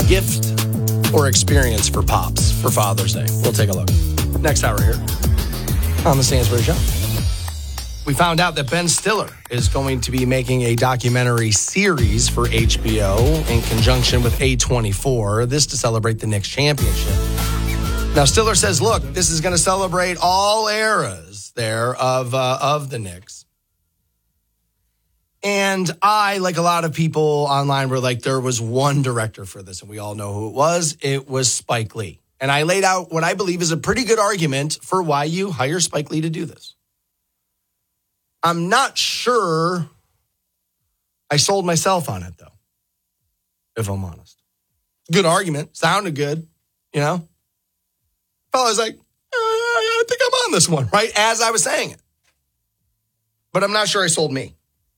gift or experience for Pops for Father's Day? We'll take a look. Next hour here on the Stansbury Show. We found out that Ben Stiller is going to be making a documentary series for HBO in conjunction with A24, this to celebrate the Knicks championship. Now, Stiller says, look, this is going to celebrate all eras there of the Knicks. And I, like a lot of people online, were like, there was one director for this, and we all know who it was. It was Spike Lee. And I laid out what I believe is a pretty good argument for why you hire Spike Lee to do this. I'm not sure I sold myself on it, though, if I'm honest. Good argument. Sounded good, you know? I was like, I think I'm on this one, right? As I was saying it. But I'm not sure I sold me.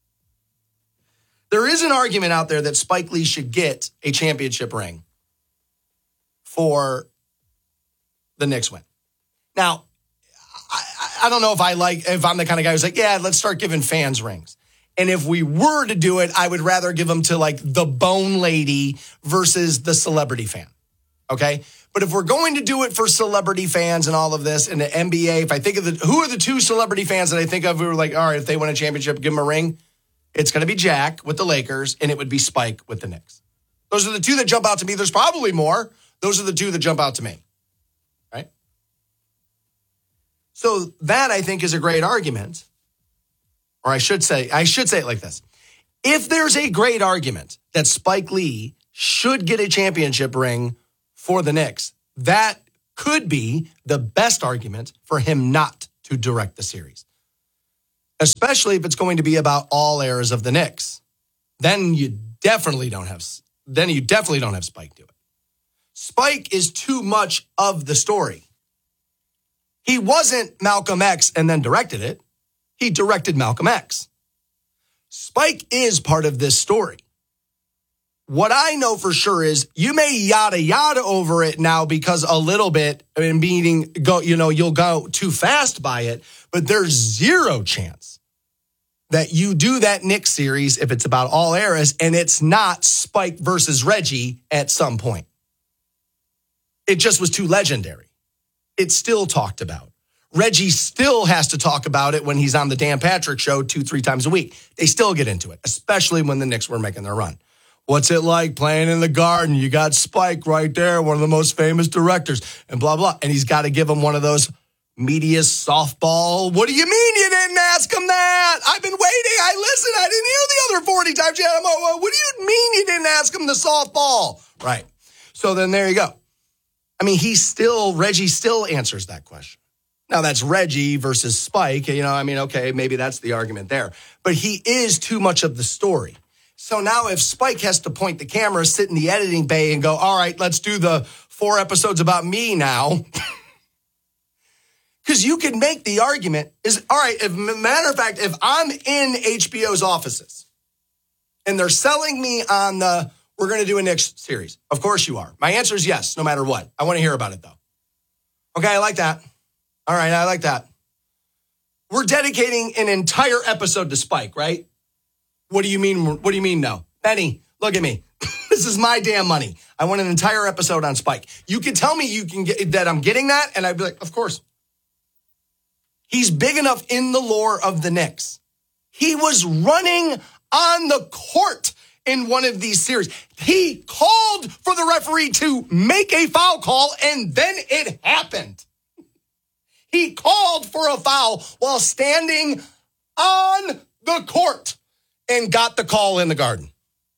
There is an argument out there that Spike Lee should get a championship ring for the Knicks win. Now, I don't know if I'm the kind of guy who's like, yeah, let's start giving fans rings. And if we were to do it, I would rather give them to like the Bone Lady versus the celebrity fan. Okay? But if we're going to do it for celebrity fans and all of this, and the NBA, if I think of who are the two celebrity fans that I think of who are like, all right, if they win a championship, give them a ring, it's going to be Jack with the Lakers, and it would be Spike with the Knicks. Those are the two that jump out to me. There's probably more. Those are the two that jump out to me. Right? So that, I think, is a great argument. Or I should say it like this. If there's a great argument that Spike Lee should get a championship ring for the Knicks, that could be the best argument for him not to direct the series. Especially if it's going to be about all eras of the Knicks. Then you definitely don't have Spike do it. Spike is too much of the story. He wasn't Malcolm X and then directed it. He directed Malcolm X. Spike is part of this story. What I know for sure is you may yada yada over it now because a little bit, you'll go too fast by it, but there's zero chance that you do that Knicks series if it's about all eras and it's not Spike versus Reggie at some point. It just was too legendary. It's still talked about. Reggie still has to talk about it when he's on the Dan Patrick Show 2-3 times a week. They still get into it, especially when the Knicks were making their run. What's it like playing in the Garden? You got Spike right there, one of the most famous directors, and blah, blah. And he's got to give him one of those media softball. What do you mean you didn't ask him that? I've been waiting. I listened. I didn't hear the other 40 times you had him. What do you mean you didn't ask him the softball? Right. So then there you go. I mean, Reggie still answers that question. Now, that's Reggie versus Spike. Okay, maybe that's the argument there. But he is too much of the story. So now if Spike has to point the camera, sit in the editing bay and go, all right, let's do the 4 episodes about me now. Because you can make the argument all right, matter of fact, if I'm in HBO's offices and they're selling me on we're going to do a Knicks series. Of course you are. My answer is yes, no matter what. I want to hear about it though. Okay, I like that. All right, I like that. We're dedicating an entire episode to Spike, right? What do you mean? What do you mean no? Benny, look at me. This is my damn money. I want an entire episode on Spike. You can tell me you can get that I'm getting that, and I'd be like, of course. He's big enough in the lore of the Knicks. He was running on the court in one of these series. He called for the referee to make a foul call, and then it happened. He called for a foul while standing on the court and got the call in the Garden.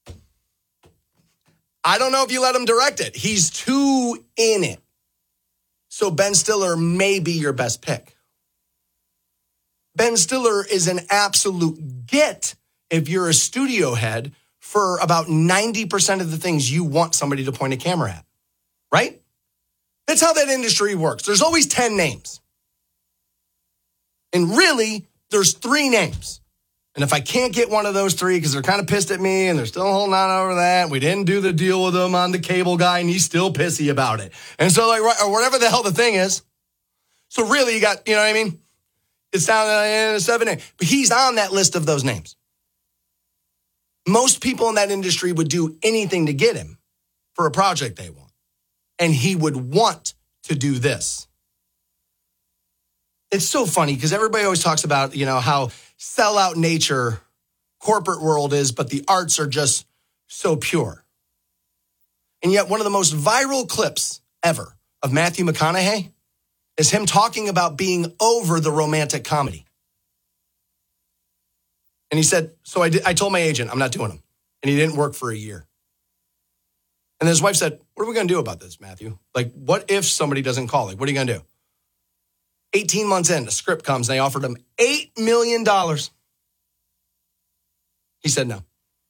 I don't know if you let him direct it. He's too in it. So Ben Stiller may be your best pick. Ben Stiller is an absolute get if you're a studio head for about 90% of the things you want somebody to point a camera at, right? That's how that industry works. There's always 10 names. And really, there's 3 names. And if I can't get one of those 3 because they're kind of pissed at me and they're still holding on over that, we didn't do the deal with them on the cable guy and he's still pissy about it. And so or whatever the hell the thing is. So really you got, you know what I mean? It's down to 7 names. But he's on that list of those names. Most people in that industry would do anything to get him. for a project they want. And he would want to do this. It's so funny because everybody always talks about, how sellout nature corporate world is, but the arts are just so pure. And yet one of the most viral clips ever of Matthew McConaughey is him talking about being over the romantic comedy. And he said, so I told my agent, I'm not doing them. And he didn't work for a year. And his wife said, what are we going to do about this, Matthew? Like, what if somebody doesn't call? Like, what are you going to do? 18 months in, the script comes, and they offered him $8 million. He said no.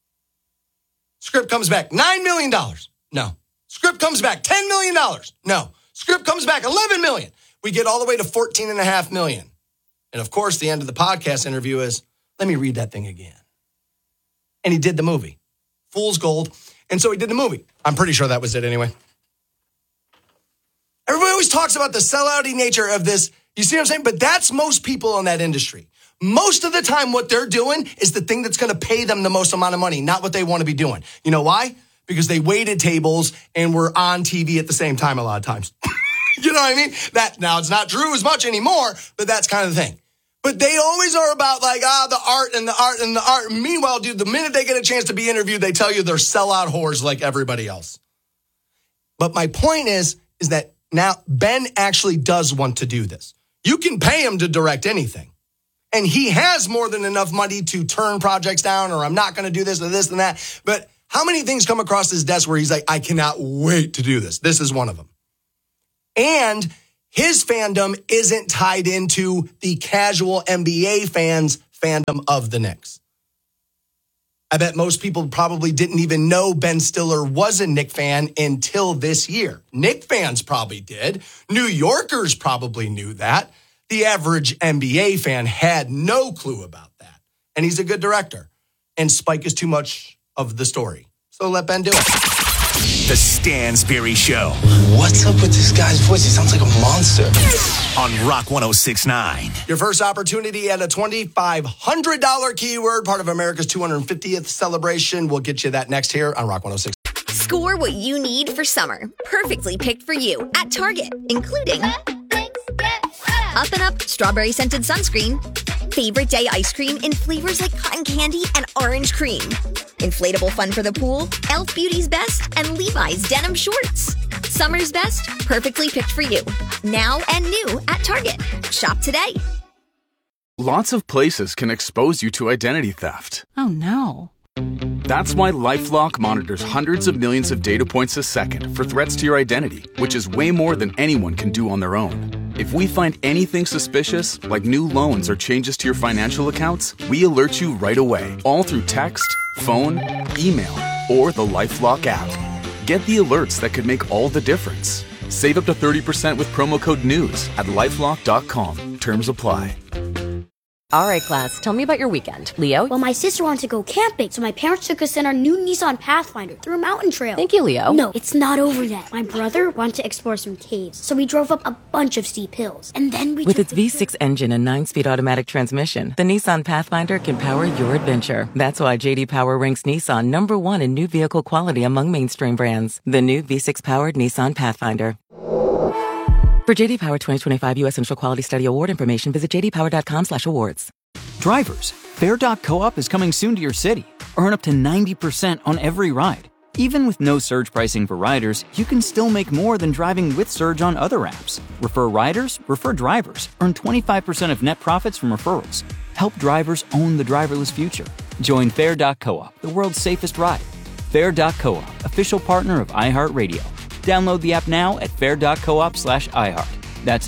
Script comes back, $9 million. No. Script comes back, $10 million. No. Script comes back, $11 million. We get all the way to $14.5 million. And of course, the end of the podcast interview is, let me read that thing again. And he did the movie. Fool's Gold. And so he did the movie. I'm pretty sure that was it anyway. Everybody always talks about the sellouty nature of this. You see what I'm saying? But that's most people in that industry. Most of the time, what they're doing is the thing that's going to pay them the most amount of money, not what they want to be doing. You know why? Because they waited tables and were on TV at the same time a lot of times. You know what I mean? That now it's not true as much anymore, but that's kind of the thing. But they always are about the art and the art and the art. And meanwhile, dude, the minute they get a chance to be interviewed, they tell you they're sellout whores like everybody else. But my point is that now Ben actually does want to do this. You can pay him to direct anything. And he has more than enough money to turn projects down, or I'm not going to do this or this and that. But how many things come across his desk where he's like, I cannot wait to do this. This is one of them. And his fandom isn't tied into the casual NBA fans' fandom of the Knicks. I bet most people probably didn't even know Ben Stiller was a Knicks fan until this year. Knicks fans probably did. New Yorkers probably knew that. The average NBA fan had no clue about that. And he's a good director. And Spike is too much of the story. So let Ben do it. The Stansberry Show. What's up with this guy's voice? He sounds like a monster. On Rock 106.9. Your first opportunity at a $2,500 keyword, part of America's 250th celebration. We'll get you that next here on Rock 106. Score what you need for summer. Perfectly picked for you at Target, including Up and Up strawberry scented sunscreen, favorite day ice cream in flavors like cotton candy and orange cream, inflatable fun for the pool, Elf Beauty's Best, and Levi's denim shorts. Summer's best, perfectly picked for you. Now and new at Target. Shop today. Lots of places can expose you to identity theft. Oh no. That's why LifeLock monitors hundreds of millions of data points a second for threats to your identity, which is way more than anyone can do on their own. If we find anything suspicious, like new loans or changes to your financial accounts, we alert you right away, all through text, phone, email, or the LifeLock app. Get the alerts that could make all the difference. Save up to 30% with promo code NEWS at LifeLock.com. Terms apply. All right, class, tell me about your weekend. Leo? Well, my sister wanted to go camping, so my parents took us in our new Nissan Pathfinder through a mountain trail. Thank you, Leo. No, it's not over yet. My brother wanted to explore some caves, so we drove up a bunch of steep hills. And then we With its V6 engine and 9-speed automatic transmission, the Nissan Pathfinder can power your adventure. That's why J.D. Power ranks Nissan #1 in new vehicle quality among mainstream brands. The new V6-powered Nissan Pathfinder. For J.D. Power 2025 U.S. Initial Quality Study Award information, visit jdpower.com/awards. Drivers, Fare.coop is coming soon to your city. Earn up to 90% on every ride. Even with no surge pricing for riders, you can still make more than driving with Surge on other apps. Refer riders, refer drivers. Earn 25% of net profits from referrals. Help drivers own the driverless future. Join Fare.coop, the world's safest ride. Fare.coop, official partner of iHeartRadio. Download the app now at fare.coop/iHeart. That's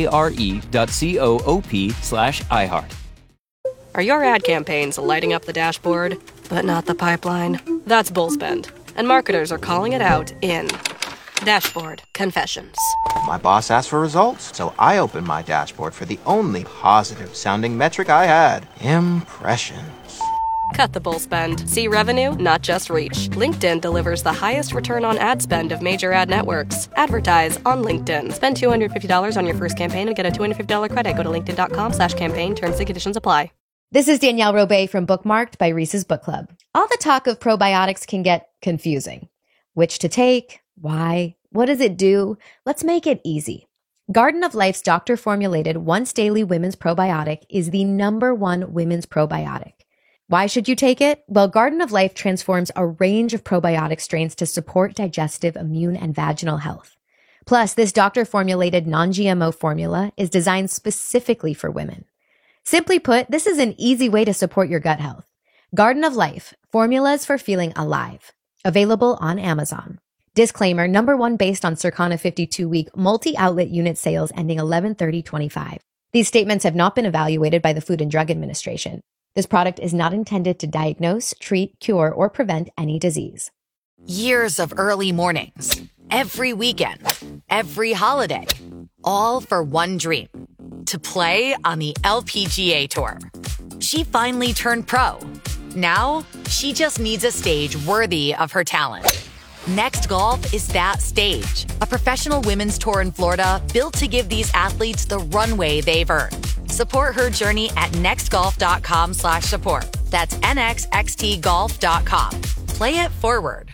FARE.coop/iHeart. Are your ad campaigns lighting up the dashboard, but not the pipeline? That's Bullspend, and marketers are calling it out in Dashboard Confessions. My boss asked for results, so I opened my dashboard for the only positive-sounding metric I had: impressions. Cut the bull spend. See revenue, not just reach. LinkedIn delivers the highest return on ad spend of major ad networks. Advertise on LinkedIn. Spend $250 on your first campaign and get a $250 credit. Go to linkedin.com/campaign. Terms and conditions apply. This is Danielle Robay from Bookmarked by Reese's Book Club. All the talk of probiotics can get confusing. Which to take? Why? What does it do? Let's make it easy. Garden of Life's doctor-formulated once daily women's probiotic is the #1 women's probiotic. Why should you take it? Well, Garden of Life transforms a range of probiotic strains to support digestive, immune, and vaginal health. Plus, this doctor-formulated non-GMO formula is designed specifically for women. Simply put, this is an easy way to support your gut health. Garden of Life, formulas for feeling alive. Available on Amazon. Disclaimer, #1 based on Circana 52-week multi-outlet unit sales ending 11/30/25. These statements have not been evaluated by the Food and Drug Administration. This product is not intended to diagnose, treat, cure, or prevent any disease. Years of early mornings, every weekend, every holiday, all for one dream, to play on the LPGA Tour. She finally turned pro. Now, she just needs a stage worthy of her talent. Next Golf is that stage, a professional women's tour in Florida built to give these athletes the runway they've earned. Support her journey at nextgolf.com/support. That's nxxtgolf.com. Play it forward.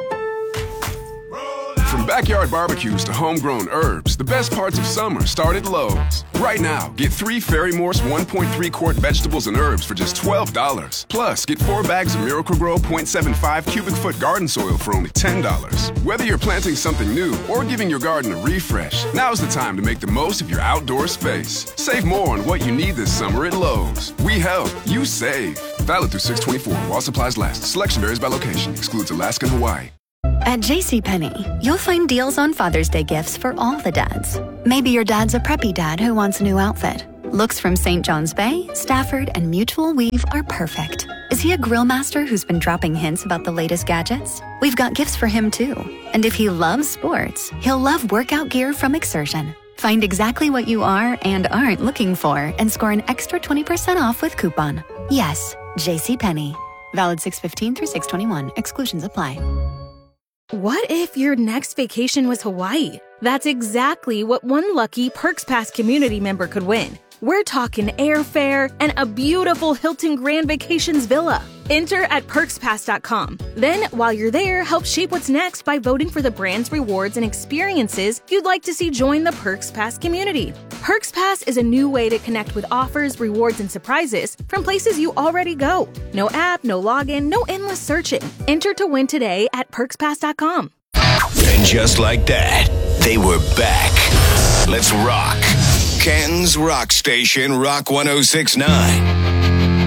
From backyard barbecues to homegrown herbs, the best parts of summer start at Lowe's. Right now, get 3 Ferry-Morse 1.3-quart vegetables and herbs for just $12. Plus, get 4 bags of Miracle-Gro 0.75 cubic foot garden soil for only $10. Whether you're planting something new or giving your garden a refresh, now's the time to make the most of your outdoor space. Save more on what you need this summer at Lowe's. We help, you save. Valid through 6/24 while supplies last. Selection varies by location. Excludes Alaska and Hawaii. At JCPenney, you'll find deals on Father's Day gifts for all the dads. Maybe your dad's a preppy dad who wants a new outfit. Looks from St. John's Bay, Stafford, and Mutual Weave are perfect. Is he a grill master who's been dropping hints about the latest gadgets? We've got gifts for him too. And if he loves sports, he'll love workout gear from Exertion. Find exactly what you are and aren't looking for and score an extra 20% off with coupon. Yes, JCPenney. Valid 6/15 through 6/21. Exclusions apply. What if your next vacation was Hawaii? That's exactly what one lucky Perks Pass community member could win. We're talking airfare and a beautiful Hilton Grand Vacations villa. Enter at PerksPass.com. Then, while you're there, help shape what's next by voting for the brands, rewards, and experiences you'd like to see join the Perks Pass community. Perks Pass is a new way to connect with offers, rewards, and surprises from places you already go. No app, no login, no endless searching. Enter to win today at PerksPass.com. And just like that, they were back. Let's rock. Canton's Rock Station, Rock 106.9.